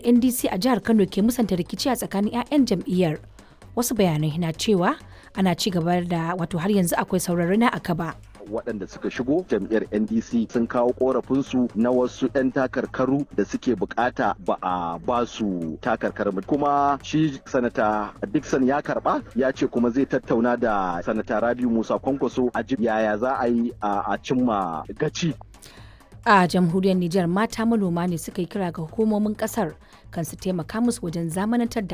NDC a jihar Kano ke musanta rikici a tsakanin 'ya'yan jam'iyyar. Wasu bayanai na cewa ana ci gaba da har yanzu akwai saurari na akaba. Waɗanda suka shigo jam'iyyar NDC sun kawo korafinsu na wasu 'yan takarkaru da suke bukata ba a ba su takarkar, kuma shi sanata Dickson ya karba, ya ce kuma zai tattauna da sanata Rabiu Musa Kwankwaso a ji yaya za a yi a cimma gaci. A jamhuriyar Nijar mata manoma ne suka yi kira ga hukumomin kasar kan su taimaka musu wajen zamanantar da